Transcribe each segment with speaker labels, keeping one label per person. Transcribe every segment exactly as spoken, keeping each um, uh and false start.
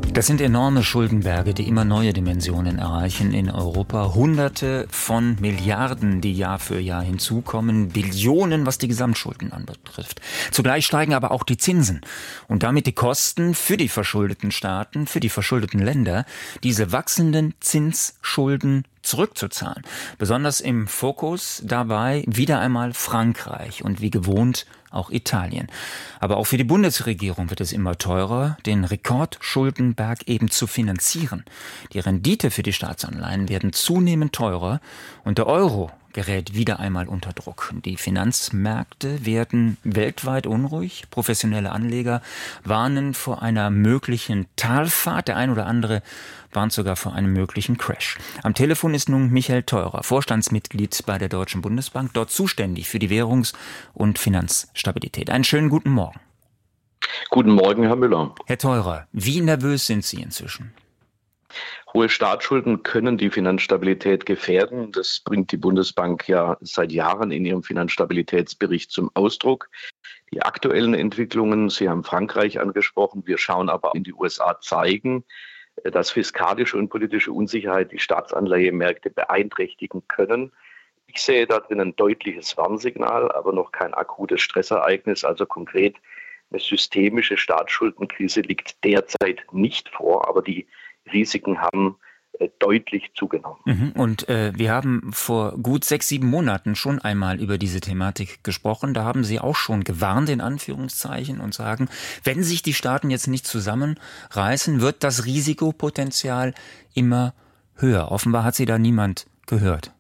Speaker 1: Das sind enorme Schuldenberge, die immer neue Dimensionen erreichen in Europa. Hunderte von Milliarden, die Jahr für Jahr hinzukommen. Billionen, was die Gesamtschulden anbetrifft. Zugleich steigen aber auch die Zinsen und damit die Kosten für die verschuldeten Staaten, für die verschuldeten Länder, diese wachsenden Zinsschulden zurückzuzahlen. Besonders im Fokus dabei wieder einmal Frankreich und wie gewohnt auch Italien. Aber auch für die Bundesregierung wird es immer teurer, den Rekordschuldenberg eben zu finanzieren. Die Rendite für die Staatsanleihen werden zunehmend teurer und der Euro gerät wieder einmal unter Druck. Die Finanzmärkte werden weltweit unruhig. Professionelle Anleger warnen vor einer möglichen Talfahrt. Der ein oder andere warnt sogar vor einem möglichen Crash. Am Telefon ist nun Michael Theurer, Vorstandsmitglied bei der Deutschen Bundesbank, dort zuständig für die Währungs- und Finanzstabilität. Einen schönen guten Morgen.
Speaker 2: Guten Morgen, Herr Müller.
Speaker 1: Herr Theurer, wie nervös sind Sie inzwischen?
Speaker 2: Hohe Staatsschulden können die Finanzstabilität gefährden. Das bringt die Bundesbank ja seit Jahren in ihrem Finanzstabilitätsbericht zum Ausdruck. Die aktuellen Entwicklungen, Sie haben Frankreich angesprochen, wir schauen aber in die U S A, zeigen, dass fiskalische und politische Unsicherheit die Staatsanleihemärkte beeinträchtigen können. Ich sehe da drin ein deutliches Warnsignal, aber noch kein akutes Stressereignis. Also konkret eine systemische Staatsschuldenkrise liegt derzeit nicht vor, aber die Risiken haben äh, deutlich zugenommen.
Speaker 1: Mhm. Und äh, wir haben vor gut sechs, sieben Monaten schon einmal über diese Thematik gesprochen. Da haben Sie auch schon gewarnt, in Anführungszeichen, und sagen, wenn sich die Staaten jetzt nicht zusammenreißen, wird das Risikopotenzial immer höher. Offenbar hat Sie da niemand gehört.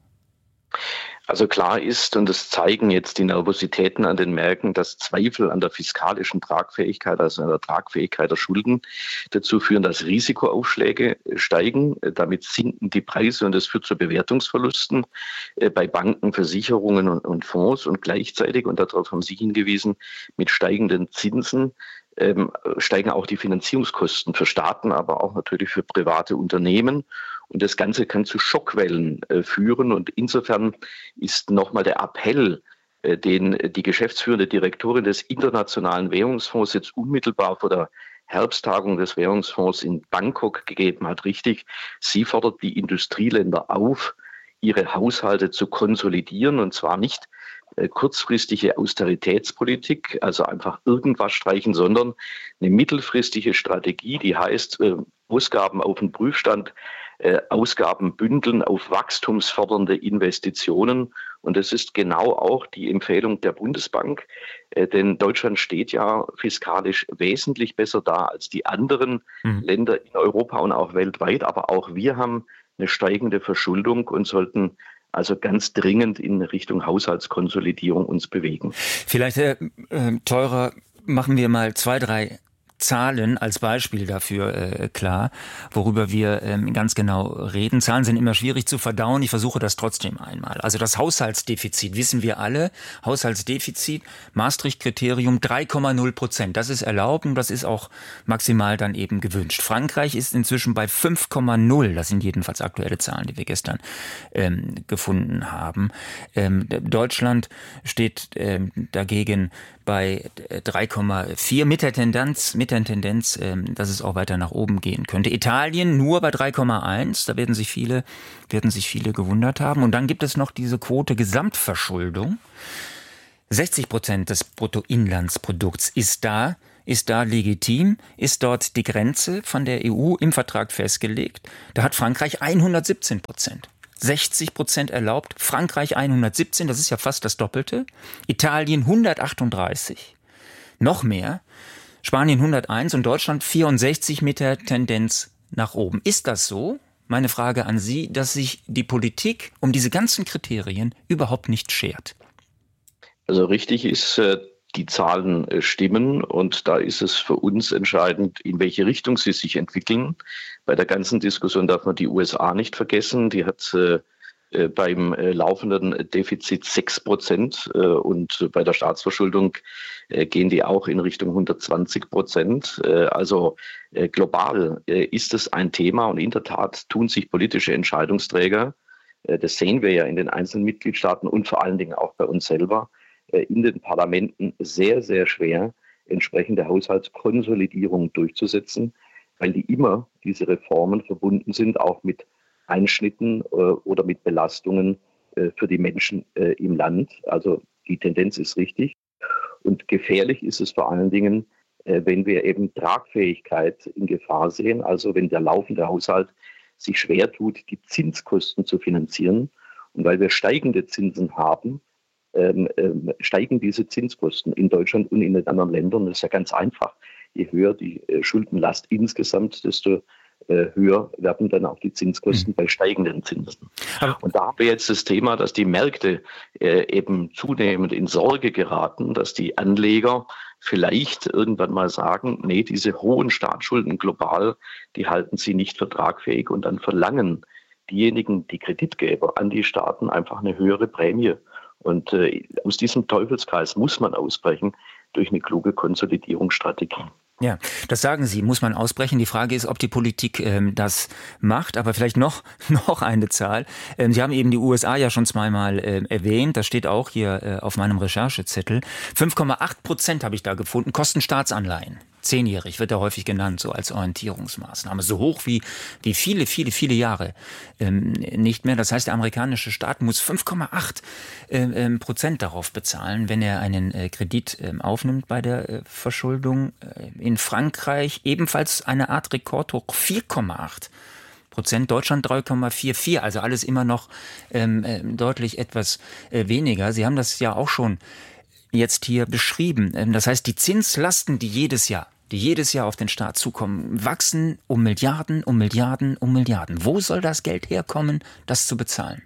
Speaker 2: Also klar ist, und das zeigen jetzt die Nervositäten an den Märkten, dass Zweifel an der fiskalischen Tragfähigkeit, also an der Tragfähigkeit der Schulden, dazu führen, dass Risikoaufschläge steigen. Damit sinken die Preise und das führt zu Bewertungsverlusten bei Banken, Versicherungen und Fonds. Und gleichzeitig, und darauf haben Sie hingewiesen, mit steigenden Zinsen ähm, steigen auch die Finanzierungskosten für Staaten, aber auch natürlich für private Unternehmen. Und das Ganze kann zu Schockwellen äh, führen. Und insofern ist nochmal der Appell, äh, den die geschäftsführende Direktorin des Internationalen Währungsfonds jetzt unmittelbar vor der Herbsttagung des Währungsfonds in Bangkok gegeben hat, richtig. Sie fordert die Industrieländer auf, ihre Haushalte zu konsolidieren, und zwar nicht äh, kurzfristige Austeritätspolitik, also einfach irgendwas streichen, sondern eine mittelfristige Strategie, die heißt, äh, Ausgaben auf den Prüfstand, äh, Ausgaben bündeln auf wachstumsfördernde Investitionen. Und das ist genau auch die Empfehlung der Bundesbank, äh, denn Deutschland steht ja fiskalisch wesentlich besser da als die anderen mhm. Länder in Europa und auch weltweit. Aber auch wir haben eine steigende Verschuldung und sollten also ganz dringend in Richtung Haushaltskonsolidierung uns bewegen.
Speaker 1: Vielleicht, Herr äh, Theurer, machen wir mal zwei, drei Zahlen als Beispiel dafür äh, klar, worüber wir ähm, ganz genau reden. Zahlen sind immer schwierig zu verdauen. Ich versuche das trotzdem einmal. Also das Haushaltsdefizit, wissen wir alle. Haushaltsdefizit, Maastricht-Kriterium drei Komma null Prozent. Das ist erlaubt und das ist auch maximal dann eben gewünscht. Frankreich ist inzwischen bei fünf Komma null. Das sind jedenfalls aktuelle Zahlen, die wir gestern ähm, gefunden haben. Ähm, Deutschland steht ähm, dagegen bei drei Komma vier mit der Tendenz, mit der Tendenz, dass es auch weiter nach oben gehen könnte. Italien nur bei drei Komma eins, da werden sich viele, werden sich viele gewundert haben. Und dann gibt es noch diese Quote Gesamtverschuldung. sechzig Prozent des Bruttoinlandsprodukts ist da, ist da legitim, ist dort die Grenze von der E U im Vertrag festgelegt. Da hat Frankreich hundertsiebzehn Prozent. sechzig Prozent erlaubt, Frankreich hundertsiebzehn, das ist ja fast das Doppelte, Italien hundertachtunddreißig, noch mehr, Spanien hunderteins und Deutschland vierundsechzig mit der Tendenz nach oben. Ist das so? Meine Frage an Sie, dass sich die Politik um diese ganzen Kriterien überhaupt nicht schert.
Speaker 2: Also richtig ist, die Zahlen stimmen und da ist es für uns entscheidend, in welche Richtung sie sich entwickeln. Bei der ganzen Diskussion darf man die U S A nicht vergessen. Die hat äh, beim äh, laufenden Defizit sechs Prozent äh, und bei der Staatsverschuldung äh, gehen die auch in Richtung hundertzwanzig Prozent. Äh, also äh, global äh, ist es ein Thema und in der Tat tun sich politische Entscheidungsträger, äh, das sehen wir ja in den einzelnen Mitgliedstaaten und vor allen Dingen auch bei uns selber, äh, in den Parlamenten sehr, sehr schwer, entsprechende Haushaltskonsolidierung durchzusetzen. weil die immer, diese Reformen, verbunden sind, auch mit Einschnitten äh, oder mit Belastungen äh, für die Menschen äh, im Land. Also die Tendenz ist richtig. Und gefährlich ist es vor allen Dingen, äh, wenn wir eben Tragfähigkeit in Gefahr sehen, also wenn der laufende Haushalt sich schwer tut, die Zinskosten zu finanzieren. Und weil wir steigende Zinsen haben, ähm, ähm, steigen diese Zinskosten in Deutschland und in den anderen Ländern. Das ist ja ganz einfach. Je höher die äh, Schuldenlast insgesamt, desto äh, höher werden dann auch die Zinskosten mhm. bei steigenden Zinsen. Aber und da haben wir jetzt das Thema, dass die Märkte äh, eben zunehmend in Sorge geraten, dass die Anleger vielleicht irgendwann mal sagen, nee, diese hohen Staatsschulden global, die halten sie nicht für tragfähig, und dann verlangen diejenigen, die Kreditgeber an die Staaten, einfach eine höhere Prämie. Und äh, aus diesem Teufelskreis muss man ausbrechen durch eine kluge Konsolidierungsstrategie.
Speaker 1: Ja, das sagen Sie, muss man ausbrechen. Die Frage ist, ob die Politik ähm, das macht. Aber vielleicht noch noch eine Zahl. Ähm, Sie haben eben die U S A ja schon zweimal äh, erwähnt. Das steht auch hier äh, auf meinem Recherchezettel. fünf Komma acht Prozent habe ich da gefunden, kosten Staatsanleihen. Zehnjährig wird ja häufig genannt, so als Orientierungsmaßnahme. So hoch wie wie viele, viele, viele Jahre ähm, nicht mehr. Das heißt, der amerikanische Staat muss fünf Komma acht ähm, Prozent darauf bezahlen, wenn er einen äh, Kredit ähm, aufnimmt bei der äh, Verschuldung. Äh, in Frankreich ebenfalls eine Art Rekordhoch, vier Komma acht Prozent, Deutschland drei Komma vierundvierzig, also alles immer noch ähm, äh, deutlich etwas äh, weniger. Sie haben das ja auch schon jetzt hier beschrieben. Ähm, das heißt, die Zinslasten, die jedes Jahr die jedes Jahr auf den Staat zukommen, wachsen um Milliarden, um Milliarden, um Milliarden. Wo soll das Geld herkommen, das zu bezahlen?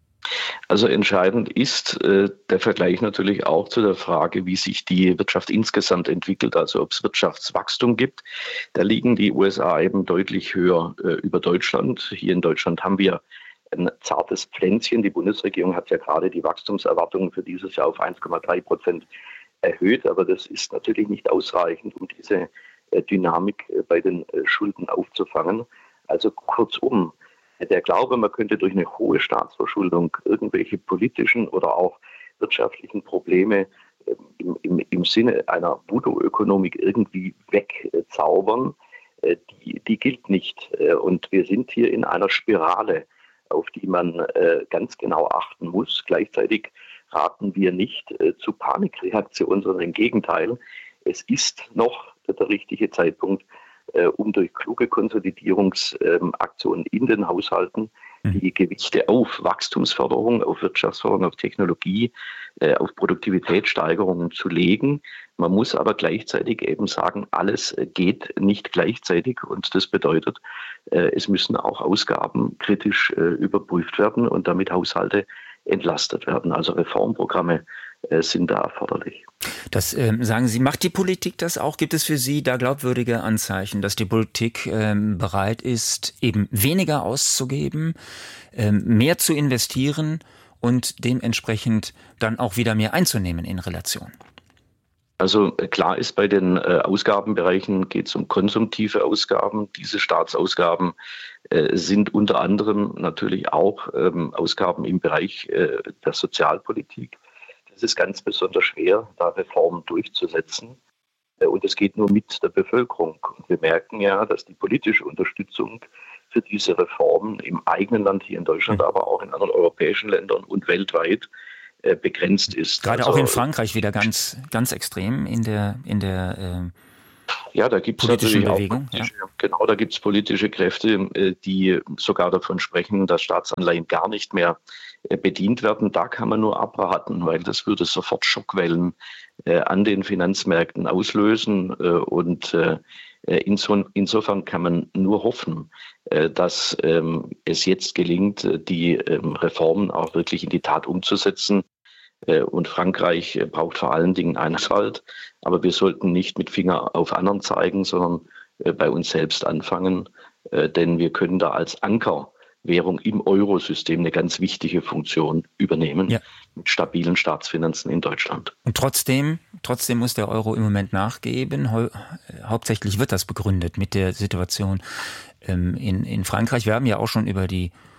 Speaker 2: Also entscheidend ist äh, der Vergleich natürlich auch zu der Frage, wie sich die Wirtschaft insgesamt entwickelt, also ob es Wirtschaftswachstum gibt. Da liegen die U S A eben deutlich höher äh, über Deutschland. Hier in Deutschland haben wir ein zartes Pflänzchen. Die Bundesregierung hat ja gerade die Wachstumserwartungen für dieses Jahr auf eins Komma drei Prozent erhöht, aber das ist natürlich nicht ausreichend, um diese äh, Dynamik äh, bei den äh, Schulden aufzufangen. Also kurzum, der Glaube, man könnte durch eine hohe Staatsverschuldung irgendwelche politischen oder auch wirtschaftlichen Probleme äh, im, im, im Sinne einer Voodoo-Ökonomik irgendwie wegzaubern, äh, die, die gilt nicht. Äh, und wir sind hier in einer Spirale, auf die man äh, ganz genau achten muss. Gleichzeitig raten wir nicht äh, zu Panikreaktionen, sondern im Gegenteil. Es ist noch der richtige Zeitpunkt, äh, um durch kluge Konsolidierungsaktionen äh, in den Haushalten die Gewichte auf Wachstumsförderung, auf Wirtschaftsförderung, auf Technologie, äh, auf Produktivitätssteigerungen zu legen. Man muss aber gleichzeitig eben sagen, alles geht nicht gleichzeitig, und das bedeutet, äh, es müssen auch Ausgaben kritisch äh, überprüft werden und damit Haushalte entlastet werden. Also Reformprogramme äh, sind da erforderlich.
Speaker 1: Das ähm, sagen Sie, macht die Politik das auch? Gibt es für Sie da glaubwürdige Anzeichen, dass die Politik ähm, bereit ist, eben weniger auszugeben, ähm, mehr zu investieren und dementsprechend dann auch wieder mehr einzunehmen in Relation?
Speaker 2: Also klar ist, bei den äh, Ausgabenbereichen geht es um konsumtive Ausgaben. Diese Staatsausgaben äh, sind unter anderem natürlich auch ähm, Ausgaben im Bereich äh, der Sozialpolitik. Das ist ganz besonders schwer, da Reformen durchzusetzen. Äh, und es geht nur mit der Bevölkerung. Und wir merken ja, dass die politische Unterstützung für diese Reformen im eigenen Land, hier in Deutschland, aber auch in anderen europäischen Ländern und weltweit begrenzt ist.
Speaker 1: Gerade also, auch in Frankreich wieder ganz, ganz extrem in der, in der äh,
Speaker 2: ja, da gibt's
Speaker 1: politischen
Speaker 2: natürlich
Speaker 1: Bewegung.
Speaker 2: Auch politische, ja. Genau, da gibt es politische Kräfte, die sogar davon sprechen, dass Staatsanleihen gar nicht mehr bedient werden. Da kann man nur abraten, weil das würde sofort Schockwellen äh, an den Finanzmärkten auslösen. Äh, und äh, inso, insofern kann man nur hoffen, äh, dass ähm, es jetzt gelingt, die ähm, Reformen auch wirklich in die Tat umzusetzen. Äh, und Frankreich äh, braucht vor allen Dingen Einhalt. Aber wir sollten nicht mit Finger auf anderen zeigen, sondern äh, bei uns selbst anfangen. Äh, denn wir können da als Anker Währung im Eurosystem eine ganz wichtige Funktion übernehmen, ja, mit stabilen Staatsfinanzen in Deutschland.
Speaker 1: Und trotzdem, trotzdem muss der Euro im Moment nachgeben. Hau- hauptsächlich wird das begründet mit der Situation ähm, in, in Frankreich. Wir haben ja auch schon über die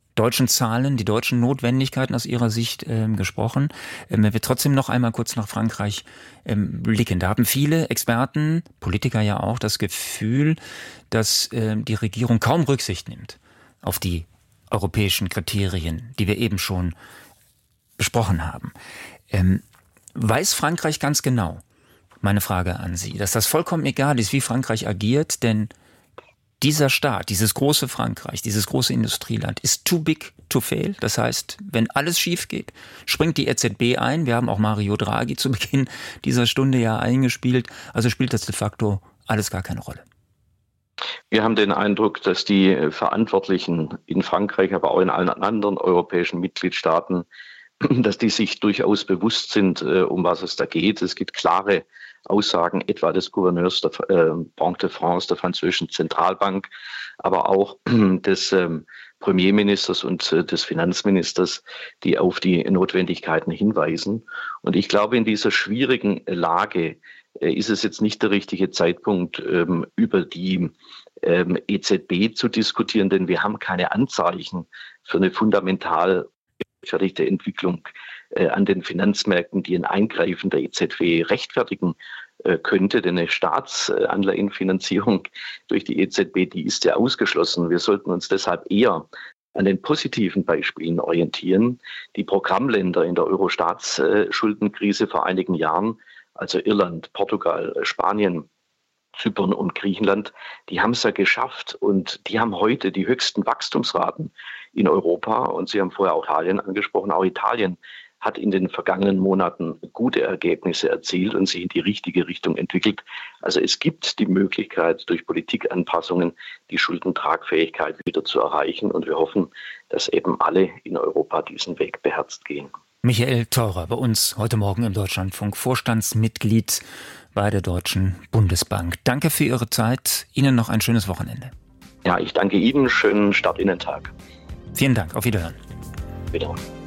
Speaker 1: deutschen Zahlen, die deutschen Notwendigkeiten aus Ihrer Sicht ähm, gesprochen. Ähm, wenn wir trotzdem noch einmal kurz nach Frankreich ähm, blicken. Da haben viele Experten, Politiker ja auch, das Gefühl, dass ähm, die Regierung kaum Rücksicht nimmt auf die europäischen Kriterien, die wir eben schon besprochen haben. Ähm, weiß Frankreich ganz genau, meine Frage an Sie, dass das vollkommen egal ist, wie Frankreich agiert, denn dieser Staat, dieses große Frankreich, dieses große Industrieland ist too big to fail. Das heißt, wenn alles schief geht, springt die E Z B ein. Wir haben auch Mario Draghi zu Beginn dieser Stunde ja eingespielt. Also spielt das de facto alles gar keine Rolle.
Speaker 2: Wir haben den Eindruck, dass die Verantwortlichen in Frankreich, aber auch in allen anderen europäischen Mitgliedstaaten, dass die sich durchaus bewusst sind, um was es da geht. Es gibt klare Aussagen etwa des Gouverneurs der äh, Banque de France, der französischen Zentralbank, aber auch des ähm, Premierministers und äh, des Finanzministers, die auf die Notwendigkeiten hinweisen. Und ich glaube, in dieser schwierigen Lage äh, ist es jetzt nicht der richtige Zeitpunkt, ähm, über die ähm, E Z B zu diskutieren, denn wir haben keine Anzeichen für eine fundamental gerechtfertigte Entwicklung äh, an den Finanzmärkten, die ein Eingreifen der E Z B rechtfertigen äh, könnte. Denn eine Staatsanleihenfinanzierung durch die E Z B, die ist ja ausgeschlossen. Wir sollten uns deshalb eher an den positiven Beispielen orientieren. Die Programmländer in der Euro-Staatsschuldenkrise vor einigen Jahren, also Irland, Portugal, Spanien, Zypern und Griechenland, die haben es ja geschafft und die haben heute die höchsten Wachstumsraten in Europa. Und Sie haben vorher auch Italien angesprochen. Auch Italien hat in den vergangenen Monaten gute Ergebnisse erzielt und sich in die richtige Richtung entwickelt. Also es gibt die Möglichkeit, durch Politikanpassungen die Schuldentragfähigkeit wieder zu erreichen. Und wir hoffen, dass eben alle in Europa diesen Weg beherzt gehen.
Speaker 1: Michael Theurer, bei uns heute Morgen im Deutschlandfunk, Vorstandsmitglied bei der Deutschen Bundesbank. Danke für Ihre Zeit. Ihnen noch ein schönes Wochenende.
Speaker 2: Ja, ich danke Ihnen. Schönen Start in den Tag.
Speaker 1: Vielen Dank. Auf Wiederhören.
Speaker 2: Wiederhören.